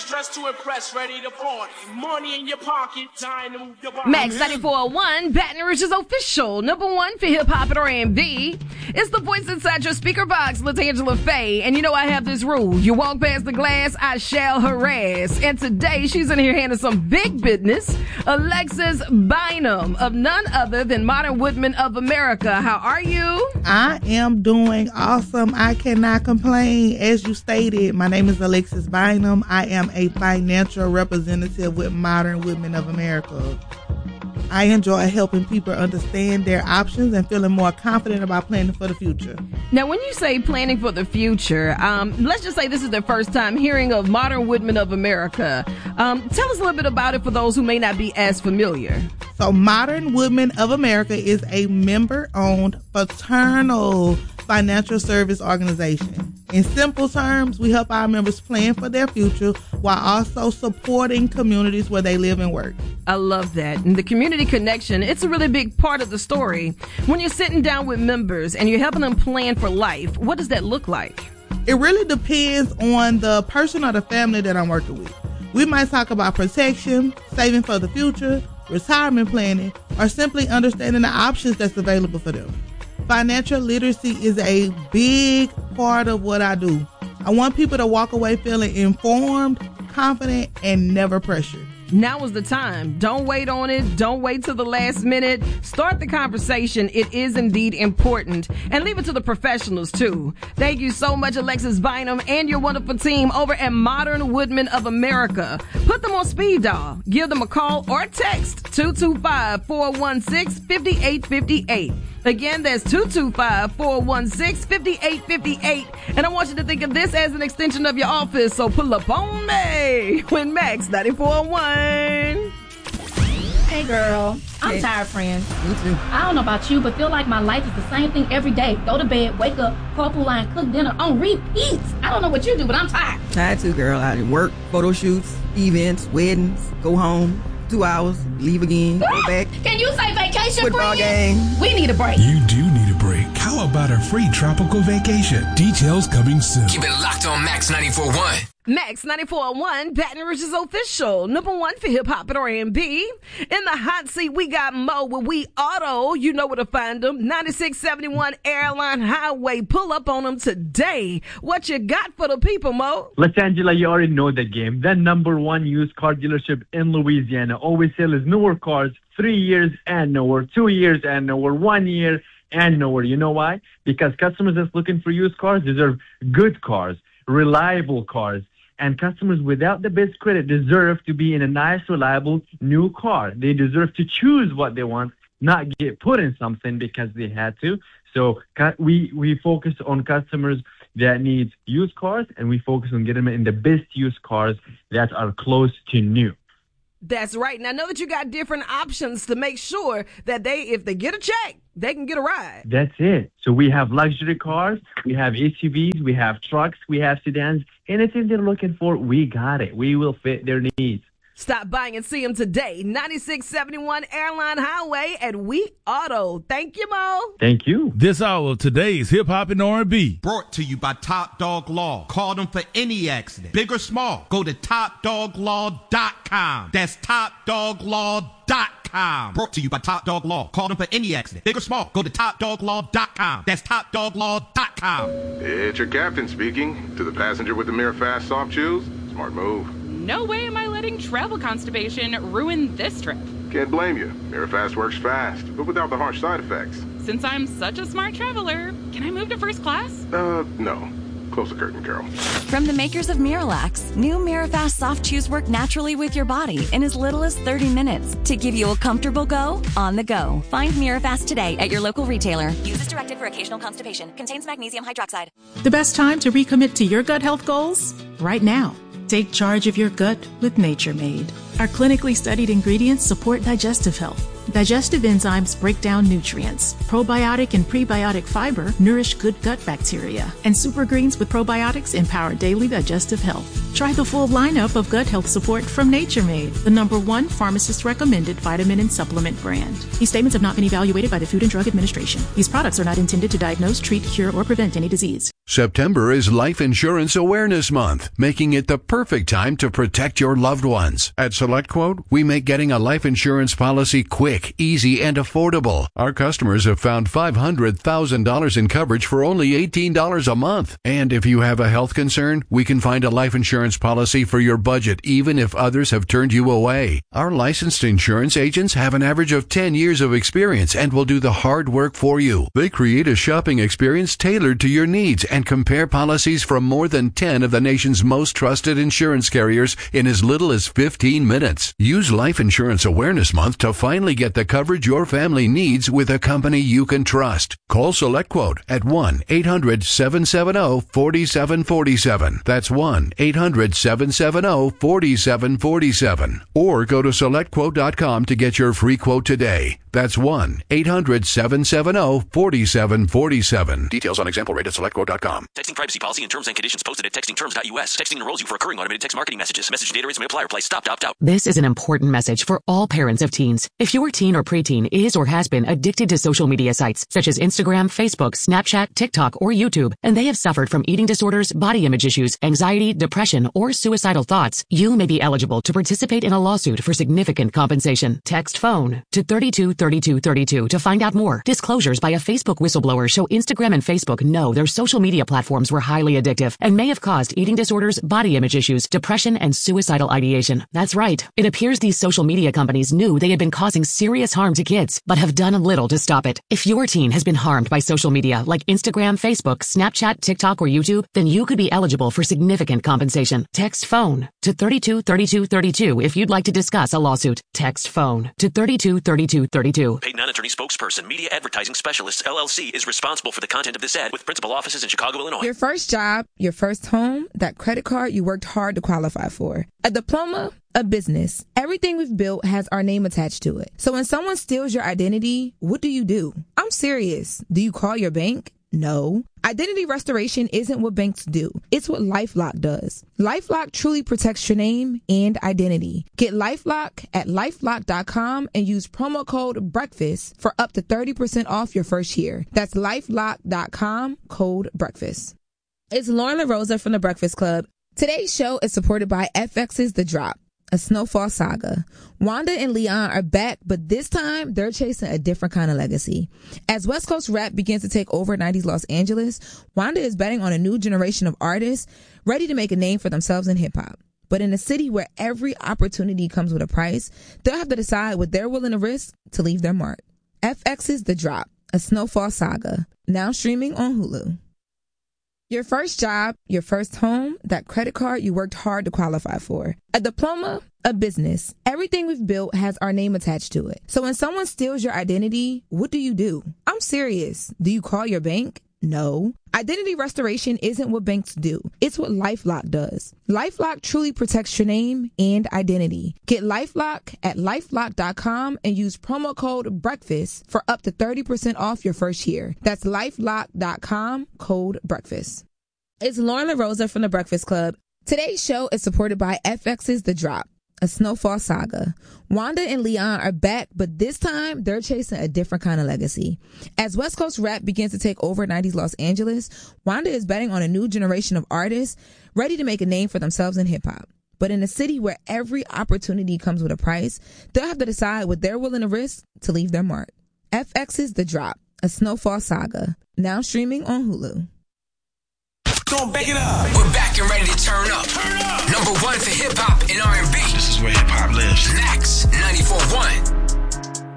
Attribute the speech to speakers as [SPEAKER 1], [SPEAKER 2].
[SPEAKER 1] fresh, dressed to impress, ready to party. Money in your pocket, time to move your body.
[SPEAKER 2] Max 94.1, Baton Rouge's official #1 for hip-hop and R&B. It's the voice inside your speaker box, LaTangela Faye. And you know I have this rule. You walk past the glass, I shall harass. And today, she's in here handling some big business. Alexis Bynum, of none other than Modern Woodmen of America. How are you?
[SPEAKER 3] I am doing awesome. I cannot complain. As you stated, my name is Alexis Bynum. I am a financial representative with Modern Woodmen of America. I enjoy helping people understand their options and feeling more confident about planning for the future.
[SPEAKER 2] Now, when you say planning for the future, let's just say this is their first time hearing of Modern Woodmen of America. Tell us a little bit about it for those who may not be as familiar.
[SPEAKER 3] So Modern Woodmen of America is a member-owned fraternal financial service organization. In simple terms, we help our members plan for their future while also supporting communities where they live and work.
[SPEAKER 2] I love that. And the community connection, it's a really big part of the story. When you're sitting down with members and you're helping them plan for life, what does that look like?
[SPEAKER 3] It really depends on the person or the family that I'm working with. We might talk about protection, saving for the future, retirement planning, or simply understanding the options that's available for them. Financial literacy is a big part of what I do. I want people to walk away feeling informed, confident, and never pressured.
[SPEAKER 2] Now is the time. Don't wait on it. Don't wait till the last minute. Start the conversation. It is indeed important. And leave it to the professionals, too. Thank you so much, Alexis Bynum, and your wonderful team over at Modern Woodmen of America. Put them on speed dial. Give them a call or text 225-416-5858. Again, that's 225-416-5858. And I want you to think of this as an extension of your office, so pull up on me with Max 94.1.
[SPEAKER 4] Hey, girl. I'm tired, friend. Me too. I don't know about you, but feel like my life is the same thing every day. Go to bed, wake up, carpool line, cook dinner on repeat. I don't know what you do, but I'm tired.
[SPEAKER 5] Tired too, girl. I work, photo shoots, events, weddings, go home. 2 hours, leave again, go back.
[SPEAKER 4] Can you say vacation,
[SPEAKER 5] football
[SPEAKER 4] friend?
[SPEAKER 5] game.
[SPEAKER 4] We need a break.
[SPEAKER 6] You do need a break. How about a free tropical vacation? Details coming soon.
[SPEAKER 7] Keep it locked on Max 94.1.
[SPEAKER 2] Max 94.1, Baton Rouge's official #1 for hip-hop and R&B. In the hot seat, we got Mo with We Auto. You know where to find them. 9671 Airline Highway. Pull up on them today. What you got for the people, Mo?
[SPEAKER 8] LaTangela, you already know the game. The #1 used car dealership in Louisiana. Always sell is newer cars, 3 years and newer, 2 years and newer, 1 year and newer. You know why? Because customers that's looking for used cars deserve good cars, reliable cars. And customers without the best credit deserve to be in a nice, reliable, new car. They deserve to choose what they want, not get put in something because they had to. So we focus on customers that need used cars, and we focus on getting them in the best used cars that are close to new.
[SPEAKER 2] That's right. And I know that you got different options to make sure that if they get a check, they can get a ride.
[SPEAKER 8] That's it. So we have luxury cars, we have SUVs, we have trucks, we have sedans. Anything they're looking for, we got it. We will fit their needs.
[SPEAKER 2] Stop by and see them today. 9671 Airline Highway at We Auto. Thank you, Mo.
[SPEAKER 8] Thank you.
[SPEAKER 6] This hour of today's Hip Hop and R&B.
[SPEAKER 9] Brought to you by Top Dog Law. Call them for any accident, big or small. Go to TopDogLaw.com. That's TopDogLaw.com. Brought to you by Top Dog Law. Call them for any accident, big or small. Go to TopDogLaw.com. That's TopDogLaw.com.
[SPEAKER 10] It's your captain speaking. To the passenger with the Mirafast soft chews, smart move.
[SPEAKER 11] No way am I letting travel constipation ruin this trip.
[SPEAKER 10] Can't blame you. Mirafast works fast, but without the harsh side effects.
[SPEAKER 11] Since I'm such a smart traveler, can I move to first class?
[SPEAKER 10] No. Close the curtain, Carol.
[SPEAKER 12] From the makers of Miralax, new Mirafast soft chews work naturally with your body in as little as 30 minutes to give you a comfortable go on the go. Find Mirafast today at your local retailer. Use as directed for occasional constipation. Contains magnesium hydroxide.
[SPEAKER 13] The best time to recommit to your gut health goals? Right now. Take charge of your gut with Nature Made. Our clinically studied ingredients support digestive health. Digestive enzymes break down nutrients. Probiotic and prebiotic fiber nourish good gut bacteria. And super greens with probiotics empower daily digestive health. Try the full lineup of gut health support from Nature Made, the #1 pharmacist-recommended vitamin and supplement brand. These statements have not been evaluated by the Food and Drug Administration. These products are not intended to diagnose, treat, cure, or prevent any disease.
[SPEAKER 14] September is Life Insurance Awareness Month, making it the perfect time to protect your loved ones. At SelectQuote, we make getting a life insurance policy quick, easy, and affordable. Our customers have found $500,000 in coverage for only $18 a month. And if you have a health concern, we can find a life insurance policy for your budget, even if others have turned you away. Our licensed insurance agents have an average of 10 years of experience and will do the hard work for you. They create a shopping experience tailored to your needs and compare policies from more than 10 of the nation's most trusted insurance carriers in as little as 15 minutes. Use Life Insurance Awareness Month to finally get the coverage your family needs with a company you can trust. Call SelectQuote at 1-800-770-4747. That's 1-800-770-4747. Or go to SelectQuote.com to get your free quote today. That's 1-800-770-4747. Details on example rate at SelectQuote.com.
[SPEAKER 15] Texting privacy policy and terms and conditions posted at textingterms.us. Texting enrolls you for recurring automated text marketing messages. Message data rates may apply. Reply stop to opt out.
[SPEAKER 16] This is an important message for all parents of teens. If your teen or preteen is or has been addicted to social media sites such as Instagram, Facebook, Snapchat, TikTok, or YouTube, and they have suffered from eating disorders, body image issues, anxiety, depression, or suicidal thoughts, you may be eligible to participate in a lawsuit for significant compensation. Text phone to 323232 to find out more. Disclosures by a Facebook whistleblower show Instagram and Facebook know their social media platforms were highly addictive and may have caused eating disorders, body image issues, depression, and suicidal ideation. That's right. It appears these social media companies knew they had been causing serious harm to kids, but have done little to stop it. If your teen has been harmed by social media like Instagram, Facebook, Snapchat, TikTok, or YouTube, then you could be eligible for significant compensation. Text phone to 323232 if you'd like to discuss a lawsuit. Text phone to 323232.
[SPEAKER 15] Paid non-attorney spokesperson, Media Advertising Specialists, LLC, is responsible for the content of this ad with principal offices in Chicago, Illinois.
[SPEAKER 17] Your first job, your first home, that credit card you worked hard to qualify for. A diploma, a business. Everything we've built has our name attached to it. So when someone steals your identity, what do? I'm serious. Do you call your bank? No. Identity restoration isn't what banks do. It's what LifeLock does. LifeLock truly protects your name and identity. Get LifeLock at LifeLock.com and use promo code BREAKFAST for up to 30% off your first year. That's LifeLock.com, code BREAKFAST. It's Lauren LaRosa from The Breakfast Club. Today's show is supported by FX's The Drop, a snowfall saga. Wanda and Leon are back, but this time they're chasing a different kind of legacy. As West Coast rap begins to take over 90s Los Angeles, Wanda is betting on a new generation of artists ready to make a name for themselves in hip-hop. But in a city where every opportunity comes with a price, they'll have to decide what they're willing to risk to leave their mark. FX's The Drop, a snowfall saga, now streaming on Hulu. Your first job, your first home, that credit card you worked hard to qualify for. A diploma, a business. Everything we've built has our name attached to it. So when someone steals your identity, what do? I'm serious. Do you call your bank? No. Identity restoration isn't what banks do. It's what LifeLock does. LifeLock truly protects your name and identity. Get LifeLock at LifeLock.com and use promo code BREAKFAST for up to 30% off your first year. That's LifeLock.com, code BREAKFAST. It's Lauren LaRosa from The Breakfast Club. Today's show is supported by FX's The Drop, a snowfall saga. Wanda and Leon are back, but this time they're chasing a different kind of legacy. As West Coast rap begins to take over 90s Los Angeles, Wanda is betting on a new generation of artists ready to make a name for themselves in hip-hop. But in a city where every opportunity comes with a price, they'll have to decide what they're willing to risk to leave their mark. FX's The Drop, a snowfall saga, now streaming on Hulu.
[SPEAKER 7] Don't back it up. We're back and ready to turn up. Number one for hip hop and R&B. This is where hip hop